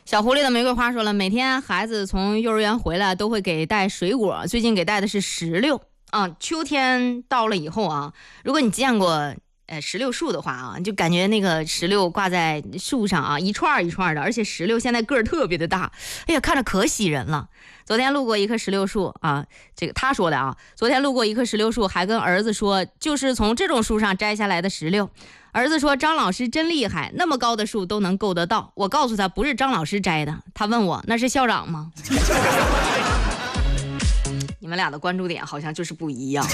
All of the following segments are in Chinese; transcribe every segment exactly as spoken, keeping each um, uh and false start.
小狐狸的玫瑰花说了，每天孩子从幼儿园回来都会给带水果，最近给带的是石榴啊。秋天到了以后啊，如果你见过呃石榴树的话啊，就感觉那个石榴挂在树上啊，一串一串的，而且石榴现在个儿特别的大，哎呀，看着可喜人了。昨天路过一棵石榴树啊，这个他说的啊，昨天路过一棵石榴树，还跟儿子说，就是从这种树上摘下来的石榴。儿子说张老师真厉害，那么高的树都能够得到。我告诉他不是张老师摘的，他问我那是校长吗？你们俩的关注点好像就是不一样。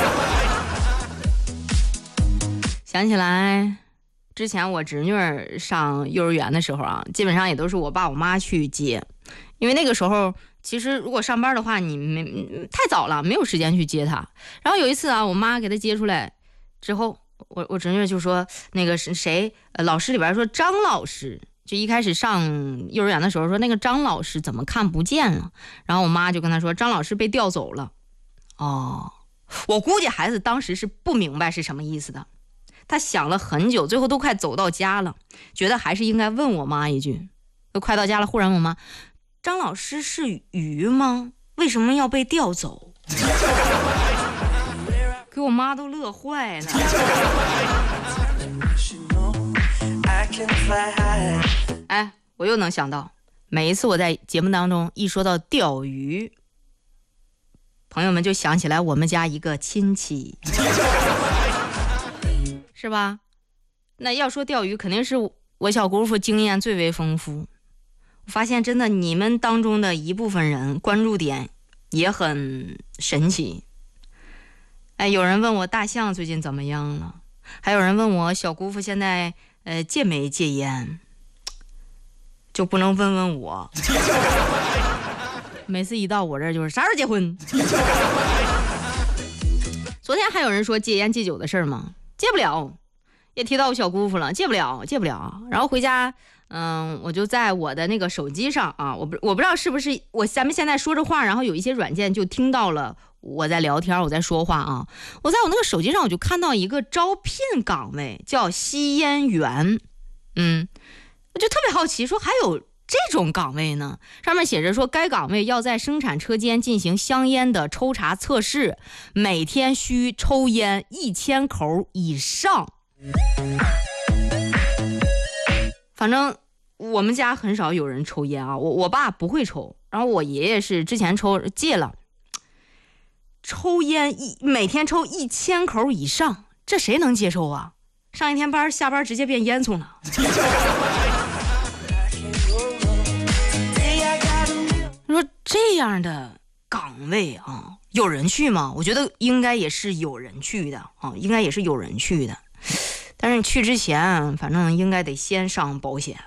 想起来之前我侄女上幼儿园的时候啊，基本上也都是我爸我妈去接，因为那个时候其实如果上班的话你没太早了，没有时间去接她。然后有一次啊，我妈给她接出来之后，我我侄女就说那个是谁、呃、老师里边说张老师，就一开始上幼儿园的时候说那个张老师怎么看不见了，然后我妈就跟她说张老师被调走了。哦，我估计孩子当时是不明白是什么意思的，他想了很久，最后都快走到家了，觉得还是应该问我妈一句。都快到家了，忽然问我妈，张老师是鱼吗？为什么要被调走？给我妈都乐坏了。哎，我又能想到，每一次我在节目当中一说到钓鱼，朋友们就想起来我们家一个亲戚。是吧？那要说钓鱼，肯定是我小姑父经验最为丰富。我发现真的，你们当中的一部分人关注点也很神奇。哎，有人问我大象最近怎么样了，还有人问我小姑父现在呃戒没戒烟，就不能问问我。每次一到我这儿就是啥时候结婚。昨天还有人说戒烟戒酒的事儿吗？戒不了，也提到我小姑父了，戒不了，戒不了。然后回家，嗯，我就在我的那个手机上啊，我不我不知道是不是我咱们现在说着话，然后有一些软件就听到了我在聊天，我在说话啊。我在我那个手机上我就看到一个招聘岗位，叫吸烟员，嗯，我就特别好奇，说还有这种岗位呢？上面写着说，该岗位要在生产车间进行香烟的抽查测试，每天需抽烟一千口以上。反正我们家很少有人抽烟啊，我我爸不会抽，然后我爷爷是之前抽戒了。抽烟一每天抽一千口以上，这谁能接受啊？上一天班下班直接变烟囱了。你说这样的岗位啊，有人去吗？我觉得应该也是有人去的啊，应该也是有人去的。但是你去之前，反正应该得先上保险。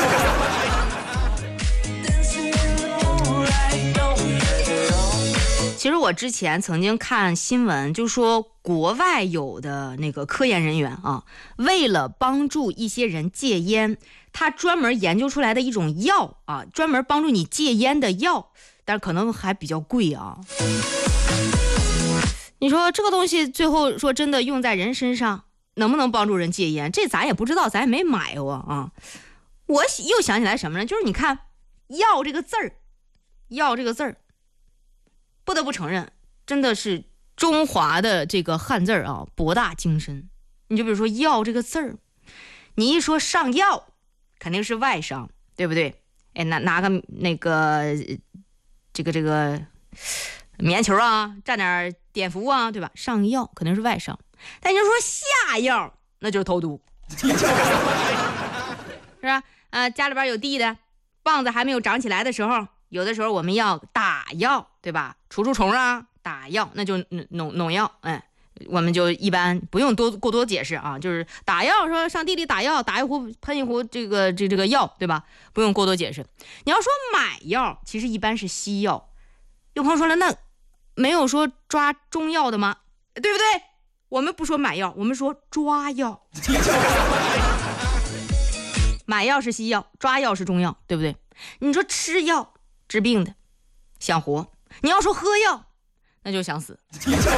其实我之前曾经看新闻，就说国外有的那个科研人员啊，为了帮助一些人戒烟，他专门研究出来的一种药啊，专门帮助你戒烟的药，但是可能还比较贵啊。你说这个东西最后说真的用在人身上，能不能帮助人戒烟？这咱也不知道，咱也没买过啊。我又想起来什么呢？就是你看“药”这个字儿，“药”这个字儿。不得不承认，真的是中华的这个汉字啊，博大精深。你就比如说“药”这个字儿，你一说上药，肯定是外伤，对不对？哎，拿拿个那个这个这个棉球啊，蘸点碘伏啊，对吧？上药肯定是外伤。但你就说下药，那就是投毒，是吧？呃，家里边有地的，棒子还没有长起来的时候，有的时候我们要打药，对吧？除除虫啊，打药，那就农农药，哎，我们就一般不用多过多解释啊，就是打药，说上地里打药，打一壶喷一壶这个这这个药，对吧？不用过多解释。你要说买药，其实一般是西药。有朋友说了，那没有说抓中药的吗？对不对？我们不说买药，我们说抓药。买药是西药，抓药是中药，对不对？你说吃药治病的想活，你要说喝药那就想死。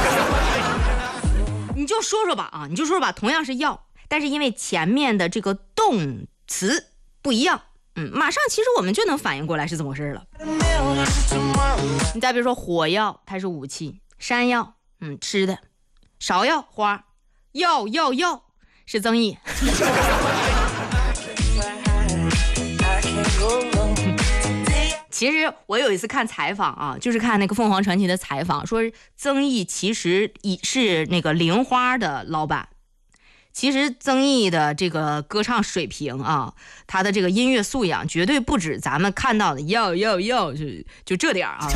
你就说说吧啊，你就说说吧，同样是药，但是因为前面的这个动词不一样， 嗯，马上其实我们就能反应过来是怎么回事了。你再比如说火药，它是武器；山药，嗯，吃的；芍药花，药药药是增益。其实我有一次看采访啊，就是看那个凤凰传奇的采访，说曾毅其实是那个玲花的老板。其实曾毅的这个歌唱水平啊，他的这个音乐素养绝对不止咱们看到的要要要就就这点啊。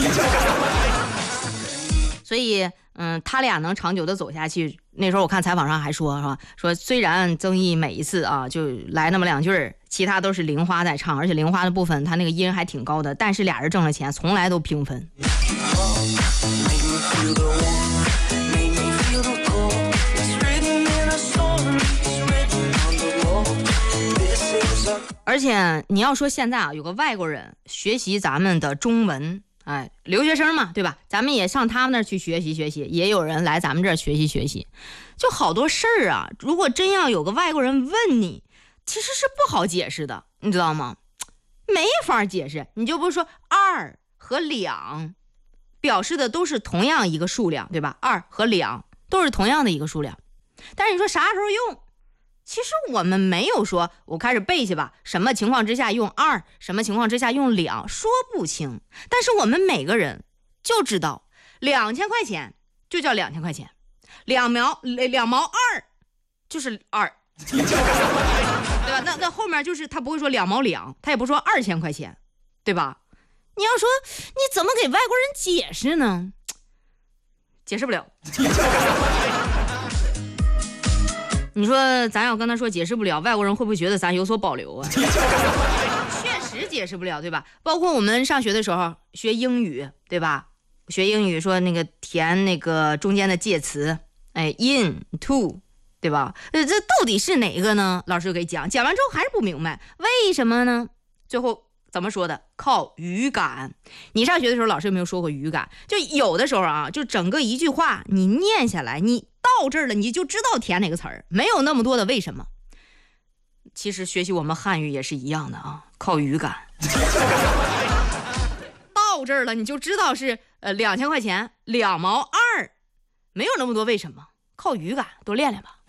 所以嗯，他俩能长久的走下去。那时候我看采访上还说说说，虽然曾毅每一次啊就来那么两句儿，其他都是玲花在唱，而且玲花的部分他那个音还挺高的，但是俩人挣了钱从来都平分。而且你要说现在啊，有个外国人学习咱们的中文，哎，留学生嘛，对吧？咱们也上他们那儿去学习学习，也有人来咱们这儿学习学习，就好多事儿啊。如果真要有个外国人问你，其实是不好解释的，你知道吗？没法解释。你就不是说二和两表示的都是同样一个数量，对吧？二和两都是同样的一个数量，但是你说啥时候用？其实我们没有说我开始背去吧，什么情况之下用二，什么情况之下用两，说不清。但是我们每个人就知道，两千块钱就叫两千块钱，两毛两毛二就是二，对吧？那那后面就是他不会说两毛两，他也不说二千块钱，对吧？你要说你怎么给外国人解释呢？解释不了。你说咱要跟他说解释不了，外国人会不会觉得咱有所保留啊？确实解释不了，对吧？包括我们上学的时候学英语，对吧？学英语说那个填那个中间的介词，哎 in to， 对吧？呃，这到底是哪个呢？老师就给讲，讲完之后还是不明白，为什么呢？最后怎么说的？靠语感。你上学的时候老师有没有说过语感？就有的时候啊，就整个一句话你念下来，你到这儿了你就知道填哪个词儿，没有那么多的为什么。其实学习我们汉语也是一样的啊，靠语感。到这儿了你就知道是呃两千块钱两毛二，没有那么多为什么，靠语感，多练练吧。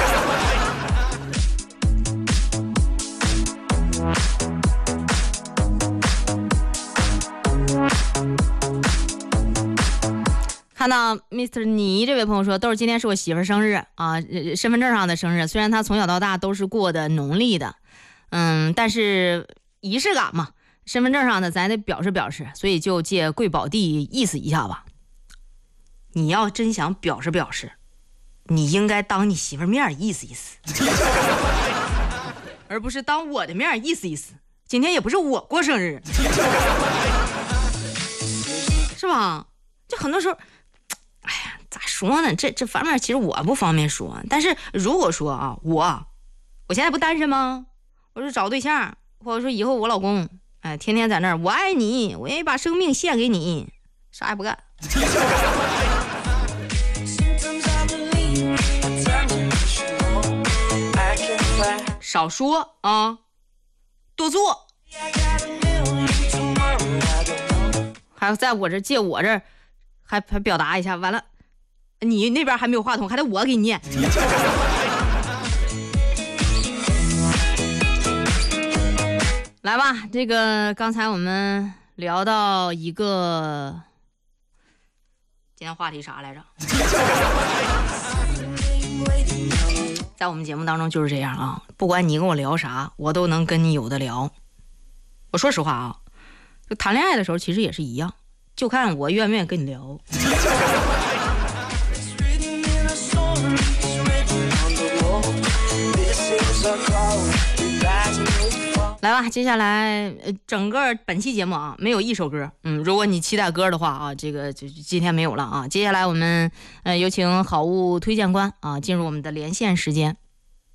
看到 Mister 倪这位朋友说，豆儿今天是我媳妇生日啊，身份证上的生日。虽然她从小到大都是过的农历的，嗯，但是仪式感嘛，身份证上的咱得表示表示，所以就借贵宝地意思一下吧。你要真想表示表示，你应该当你媳妇面意思意思，而不是当我的面意思意思。今天也不是我过生日，是吧？就很多时候。哎呀，咋说呢？这这方面其实我不方便说，但是如果说啊，我我现在不单身吗？我说找对象，或者说以后我老公，哎，天天在那儿，我爱你，我愿意把生命献给你，啥也不干。少说啊，多做。还有在我这借我这。还还表达一下，完了，你那边还没有话筒，还得我给你念。来吧，这个刚才我们聊到一个，今天话题啥来着？在我们节目当中就是这样啊，不管你跟我聊啥，我都能跟你有的聊。我说实话啊，就谈恋爱的时候其实也是一样。就看我愿不愿意跟你聊。来吧，接下来呃，整个本期节目啊，没有一首歌。嗯，如果你期待歌的话啊，这个就今天没有了啊。接下来我们呃有请好物推荐官啊，进入我们的连线时间。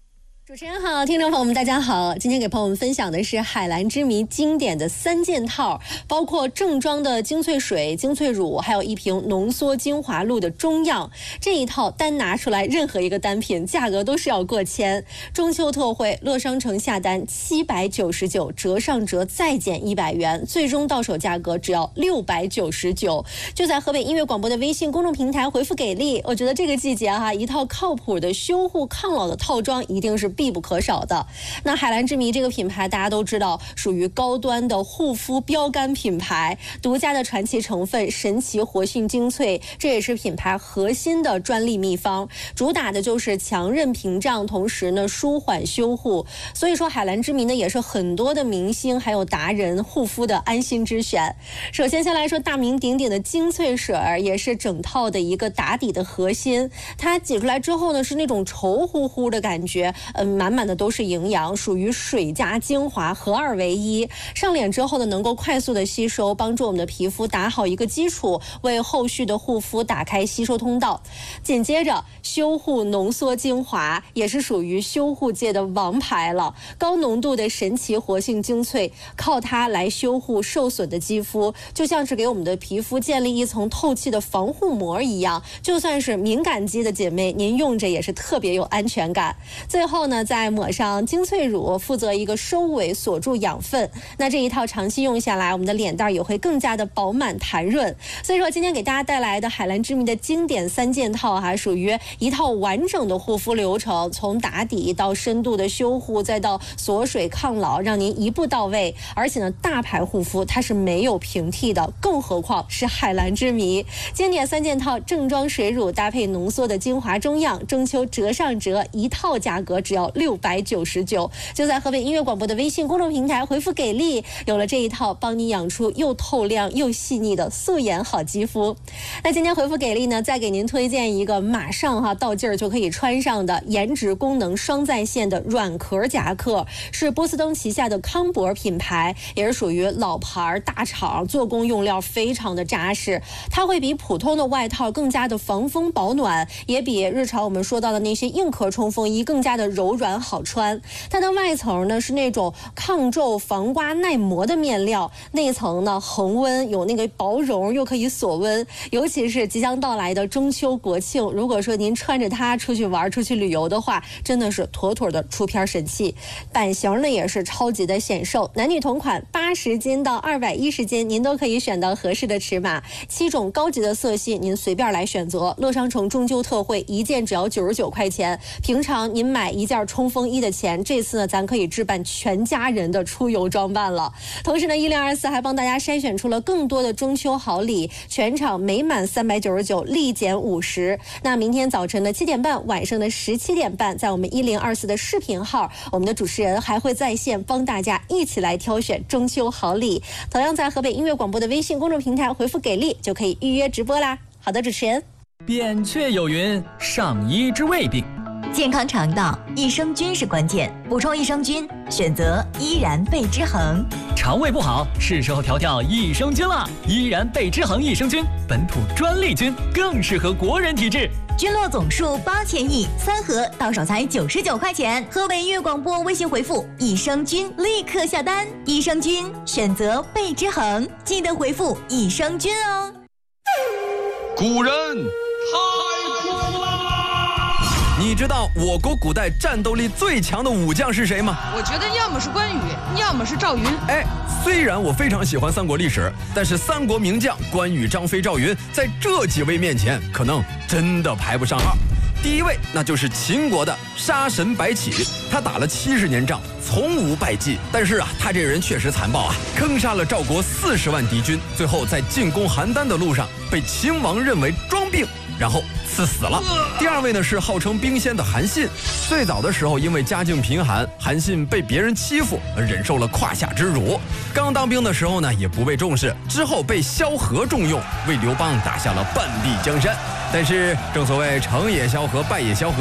主持人好，听众朋友们大家好，今天给朋友们分享的是海蓝之谜经典的三件套，包括正装的精粹水、精粹乳，还有一瓶浓缩精华露的中样。这一套单拿出来任何一个单品价格都是要过千。中秋特惠，乐商城下单七百九十九，折上折再减一百元，最终到手价格只要六百九十九。就在河北音乐广播的微信公众平台回复给力，我觉得这个季节哈，一套靠谱的修护抗老的套装一定是必不可少的。那海蓝之谜这个品牌大家都知道，属于高端的护肤标杆品牌，独家的传奇成分神奇活性精粹，这也是品牌核心的专利秘方，主打的就是强韧屏障，同时呢舒缓修护。所以说海蓝之谜呢也是很多的明星还有达人护肤的安心之选。首先先来说大名鼎鼎的精粹水，也是整套的一个打底的核心，它挤出来之后呢是那种稠乎乎的感觉，嗯，满满的都是营养，属于水加精华合二为一。上脸之后呢能够快速的吸收，帮助我们的皮肤打好一个基础，为后续的护肤打开吸收通道。紧接着修护浓缩精华也是属于修护界的王牌了，高浓度的神奇活性精粹，靠它来修护受损的肌肤，就像是给我们的皮肤建立一层透气的防护膜一样，就算是敏感肌的姐妹，您用着也是特别有安全感。最后呢再抹上精粹乳，负责一个收尾锁住养分，那这一套长期用下来，我们的脸蛋也会更加的饱满弹润。所以说今天给大家带来的海蓝之谜的经典三件套哈、啊，属于一套完整的护肤流程，从打底到深度的修护，再到锁水抗老，让您一步到位。而且呢大牌护肤它是没有平替的，更何况是海蓝之谜。经典三件套，正装水乳搭配浓缩的精华中样，中秋折上折，一套价格只要六百九十九。就在河北音乐广播的微信公众平台回复给力，有了这一套，帮你养出又透亮又细腻的素颜好肌肤。那今天回复给力呢，再给您推荐一个马上哈到劲儿就可以穿上的颜值功能双在线的软壳夹克，是波司登旗下的康柏品牌，也是属于老牌大厂，做工用料非常的扎实。它会比普通的外套更加的防风保暖，也比日常我们说到的那些硬壳冲锋衣更加的柔软好穿。它的外层呢是那种抗皱防刮耐磨的面料，内层呢恒温，有那个薄绒又可以锁温。尤其是即将到来的中秋国庆，如果说您穿着它出去玩出去旅游的话，真的是妥妥的出片神器。版型呢也是超级的显瘦，男女同款，八十斤到二百一十斤您都可以选到合适的尺码，七种高级的色系您随便来选择。乐商城中秋特惠，一件只要九十九块钱，平常您买一件冲锋衣的钱，这次呢咱可以置办全家人的出游装扮了。同时呢一零二四还帮大家筛选出了更多的中秋好礼，全场每满三百九十九立减五十。那明天早晨的七点半，晚上的十七点半，在我们一零二四的视频号，我们的主持人还会在线帮大家一起来挑选中秋好礼。同样在河北音乐广播的微信公众平台回复给力，就可以预约直播啦。好的，主持人。 扁鹊有云：上医之未病。 健康肠道，益生菌是关键，补充益生菌，选择依然贝之恒。 肠胃不好，是时候调调益生菌了。依然贝之恒益生菌，本土专利菌，更适合国人体质。 菌落总数八千亿，三盒到手才九十九块钱。河北音乐广播微信回复益生菌，立刻下单。益生菌选择贝之恒，记得回复益生菌哦。 古人太酷了！ 你知道我国古代战斗力最强的武将是谁吗？ 我觉得要么是关羽，要么是赵云。 哎，虽然我非常喜欢三国历史，但是三国名将关羽、张飞、赵云在这几位面前，可能真的排不上号。第一位，那就是秦国的杀神白起，他打了七十年仗，从无败绩。但是啊，他这人确实残暴啊，坑杀了赵国四十万敌军，最后在进攻邯郸的路上被秦王认为装病，然后赐死了。第二位呢是号称兵仙的韩信，最早的时候因为家境贫寒，韩信被别人欺负，忍受了胯下之辱。刚当兵的时候呢也不被重视，之后被萧何重用，为刘邦打下了半壁江山。但是正所谓成也萧何，败也萧何，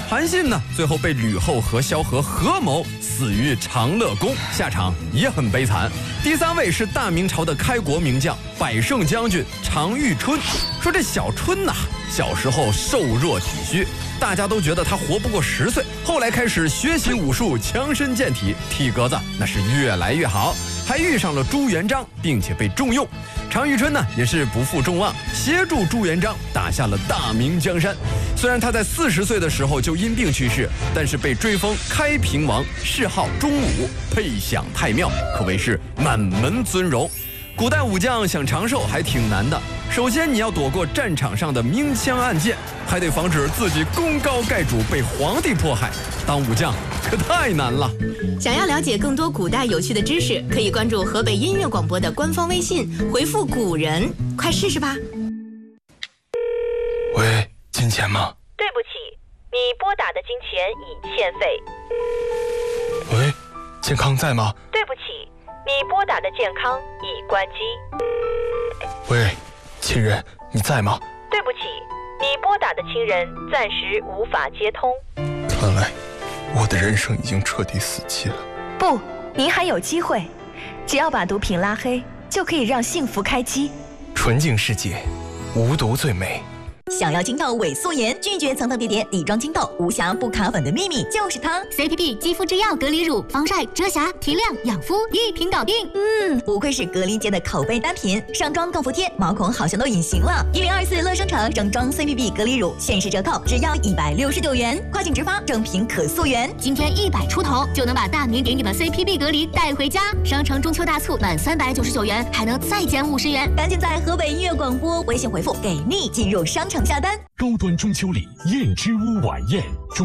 韩信呢，最后被吕后和萧何合谋死于长乐宫，下场也很悲惨。第三位是大明朝的开国名将百胜将军常遇春。说这小春呐、啊，小时候瘦弱体虚，大家都觉得他活不过十岁。后来开始学习武术，强身健体，体格子那是越来越好，还遇上了朱元璋，并且被重用。常遇春呢，也是不负众望，协助朱元璋打下了大明江山。虽然他在四十岁的时候就因病去世，但是被追封开平王，谥号忠武，配享太庙，可谓是满门尊荣。古代武将想长寿还挺难的，首先你要躲过战场上的明枪暗箭，还得防止自己功高盖主被皇帝迫害。当武将可太难了。 想要了解更多古代有趣的知识，可以关注河北音乐广播的官方微信，回复古人，快试试吧。 喂，金钱吗？ 对不起，你拨打的金钱已欠费。 喂，健康在吗？ 对不起，你拨打的健康已关机。 喂，亲人，你在吗？ 对不起，你拨打的亲人暂时无法接通。 看来我的人生已经彻底死期了。 不，您还有机会，只要把毒品拉黑，就可以让幸福开机。 纯净世界，无毒最美。 想要金豆萎缩炎，拒绝层层叠叠底妆金豆，无瑕不卡粉的秘密就是它 C P B 肌肤之钥隔离乳，防晒、遮瑕、提亮、养肤，一瓶搞定。 嗯，不愧是隔离界的口碑单品，上妆更服帖，毛孔好像都隐形了。一零二四乐生城整装 C P B 隔离乳限时折扣，只要一百六十九元，跨境直发，正品可溯源。 今天一百出头就能把大明给你的 C P B 隔离带回家。商城中秋大促满三百九十九元还能再减五十元， 赶紧在河北音乐广播微信回复给力进入商城下单。 高端中秋礼，燕之屋晚宴。中